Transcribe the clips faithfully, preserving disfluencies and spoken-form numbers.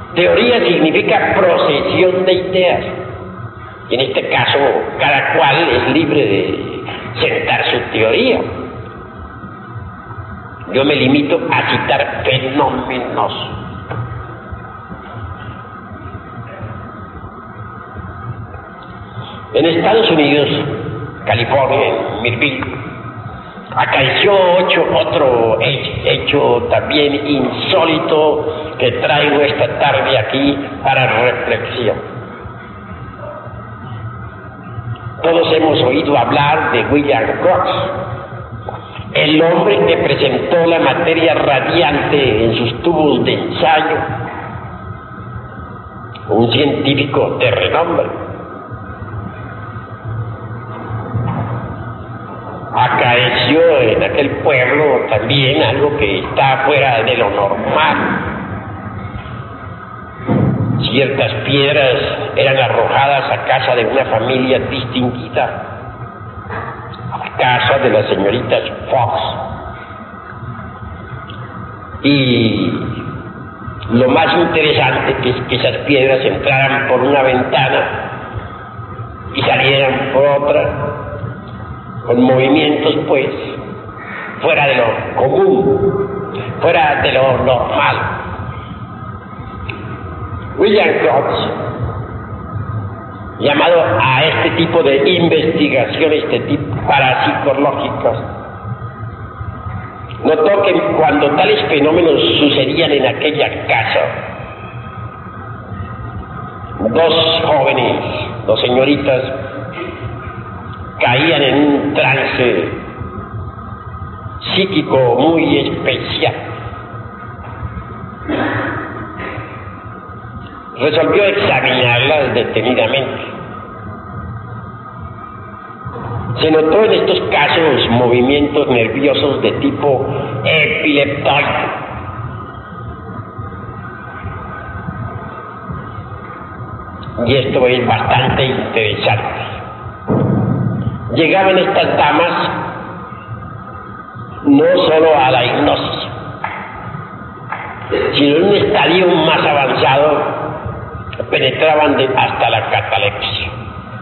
Teoría significa procesión de ideas. Y en este caso, cada cual es libre de sentar su teoría. Yo me limito a citar fenómenos. En Estados Unidos, California, en Millville, acaeció ocho, otro hecho también insólito que traigo esta tarde aquí para reflexión. Todos hemos oído hablar de William Crookes, el hombre que presentó la materia radiante en sus tubos de ensayo, un científico de renombre. Acaeció en aquel pueblo también algo que está fuera de lo normal. Ciertas piedras eran arrojadas a casa de una familia distinguida, a casa de las señoritas Fox. Y lo más interesante es que esas piedras entraran por una ventana y salieran por otra, con movimientos pues fuera de lo común, fuera de lo normal. William Crookes, llamado a este tipo de investigaciones este tipo parapsicológicas, notó que cuando tales fenómenos sucedían en aquella casa, dos jóvenes, dos señoritas, caían en un trance psíquico muy especial. Resolvió examinarlas detenidamente. Se notó en estos casos movimientos nerviosos de tipo epileptóico. Y esto es bastante interesante. Llegaban estas damas no solo a la hipnosis, sino en un estadio más avanzado, penetraban de, hasta la catalepsia.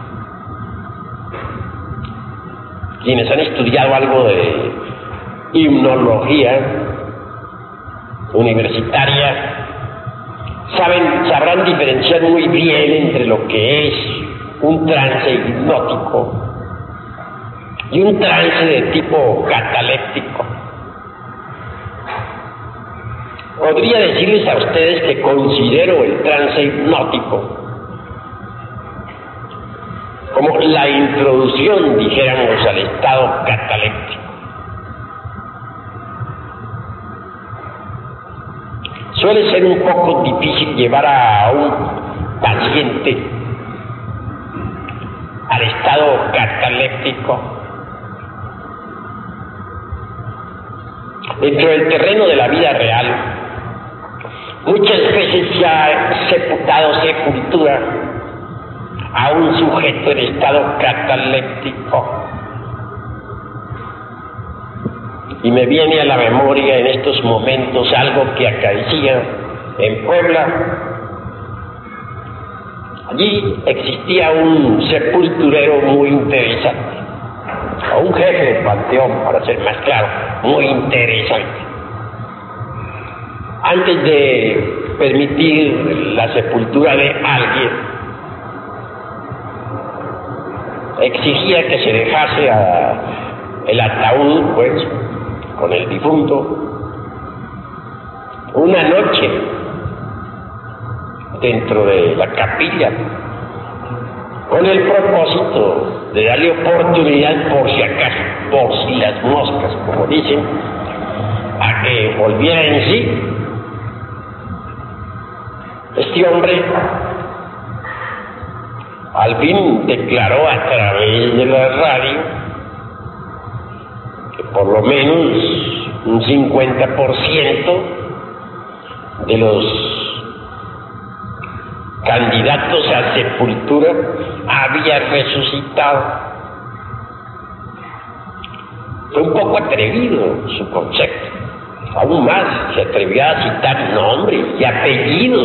Quienes han estudiado algo de hipnología universitaria saben, sabrán diferenciar muy bien entre lo que es un trance hipnótico y un trance de tipo cataléptico. Podría decirles a ustedes que considero el trance hipnótico como la introducción, dijéramos, al estado cataléptico. Suele ser un poco difícil llevar a un paciente al estado cataléptico. Dentro del terreno de la vida real, muchas veces se ha sepultado sepultura a un sujeto en estado cataléptico. Y me viene a la memoria en estos momentos algo que acaecía en Puebla. Allí existía un sepulturero muy interesante, o un jefe de panteón, para ser más claro, muy interesante. Antes de permitir la sepultura de alguien, exigía que se dejase a el ataúd, pues, con el difunto, una noche dentro de la capilla, con el propósito de darle oportunidad, por si acaso, por si las moscas, como dicen, a que volviera en sí. Este hombre al fin declaró a través de la radio que por lo menos un cincuenta por ciento de los candidatos a sepultura había resucitado. Fue un poco atrevido su concepto. Aún más, se atrevió a citar nombres y apellidos